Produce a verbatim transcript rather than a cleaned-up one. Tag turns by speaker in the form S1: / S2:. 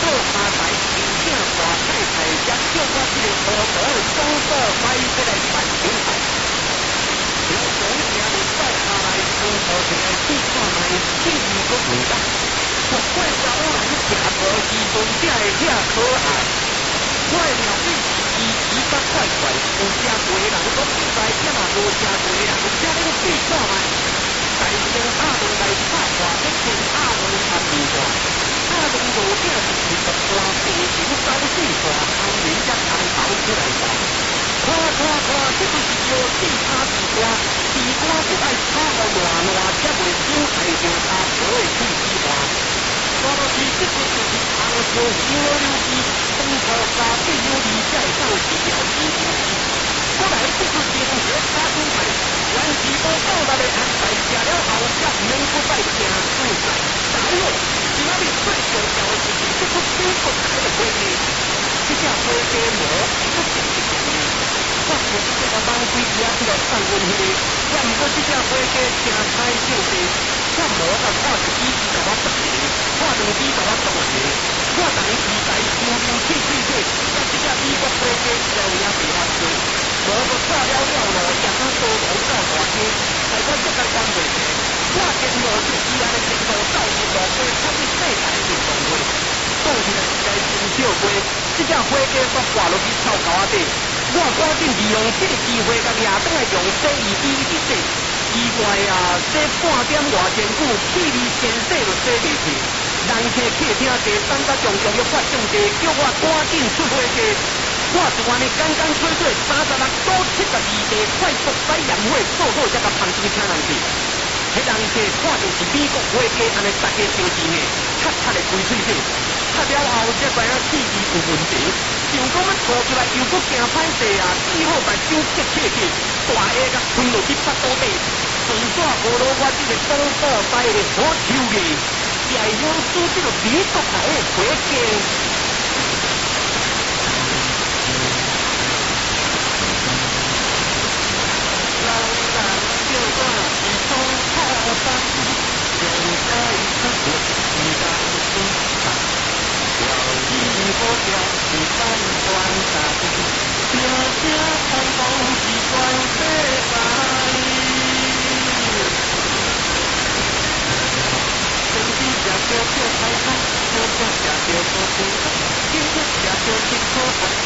S1: 做阿台真正大太太，也叫我这个好好总座摆起来办平台。要讲听你到下来，从头前来去看卖，气味搁唔大。不过查某人食无时阵才会遐可爱。我的料理是奇奇甲怪怪，有食过的人拢唔知，也嘛无食过的人才能去看卖。大声阿伦来拍话，一听阿伦拍电话。阿伦路顶是一个大地球三四大红人才头头出来看。看看看，这就是药地阿地瓜，地瓜就爱炒好烂烂，才袂伤害着阿婆的气之花。我就是这个就是红烧香料流机，红烧沙地有味才会当治疗皮肤病。过来这是平时卡猪排，原是无够力的安排，食了后才免搁再惊死晒。大好，今仔日最重要的就是这出美国来的飞机，这只飞机模不是一样的。我看这个网飞机啊，这个上温迄个，也毋过这只飞机真歹性地。看无甲看一支支甲我十个，看两支甲我十个，我等于期待伤心气气气，甲这只美国飞机了也袂晓做，无就煞了了路，也当多路到大街，害我这个关袂起。我经路是依安的程度到处路飞，看你世界运动会，讲起来实在真少飞，这只飞机煞挂落去草沟仔底，我赶紧利用这个机会，甲掠倒来用洗衣机一直洗。奇怪啊！这半点偌前久，气味先洗就洗袂去。人客客厅地等甲重重要发上地，叫我赶紧出飞机。我就安尼干干脆脆，三十六组七十二地，快速摆烟火，做好才甲旁边请人去。迄人客看就是美国飞机，安尼大家相信的，擦擦的规嘴嘴，擦了后才知影气味有问题。想讲要吐出来又搁惊歹势啊！只好目睭切切去，大下甲吞落去腹肚底。顺煞无落我这个东部台的好手艺，才会养出这个美国来的飞机。人人叫我是中破山，人在出国是当心看，要义不了是三关山，声声空空是全世界。叫叫开开，叫叫叫叫叫叫。